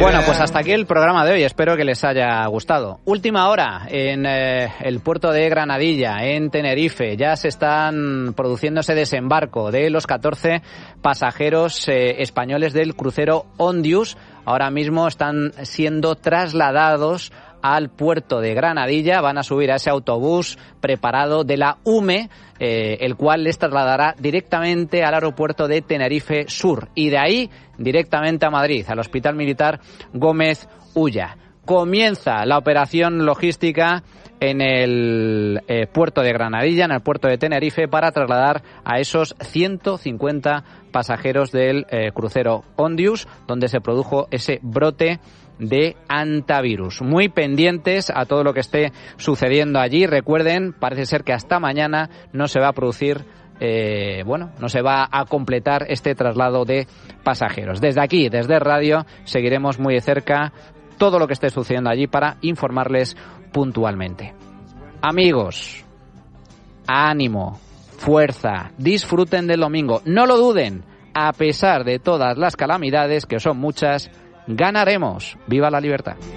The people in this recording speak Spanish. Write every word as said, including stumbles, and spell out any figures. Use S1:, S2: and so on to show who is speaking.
S1: Bueno, pues hasta aquí el programa de hoy. Espero que les haya gustado. Última hora en eh, el puerto de Granadilla, en Tenerife. Ya se están produciendo ese desembarco de los catorce pasajeros eh, españoles del crucero Ondius. Ahora mismo están siendo trasladados al puerto de Granadilla. Van a subir a ese autobús preparado de la U M E, eh, el cual les trasladará directamente al aeropuerto de Tenerife Sur y de ahí directamente a Madrid, al Hospital Militar Gómez Ulla. Comienza la operación logística en el eh, puerto de Granadilla, en el puerto de Tenerife, para trasladar a esos ciento cincuenta pasajeros del eh, crucero Ondius, donde se produjo ese brote de hantavirus. Muy pendientes a todo lo que esté sucediendo allí. Recuerden, parece ser que hasta mañana no se va a producir, eh, bueno, no se va a completar este traslado de pasajeros. Desde aquí, desde Radio, seguiremos muy de cerca todo lo que esté sucediendo allí para informarles puntualmente. Amigos, ánimo, fuerza, disfruten del domingo. No lo duden, a pesar de todas las calamidades, que son muchas, ganaremos. ¡Viva la libertad!